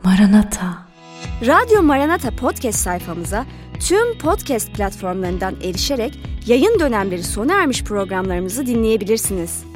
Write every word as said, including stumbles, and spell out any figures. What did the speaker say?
Maranata. Radyo Maranata podcast sayfamıza tüm podcast platformlarından erişerek yayın dönemleri sona ermiş programlarımızı dinleyebilirsiniz.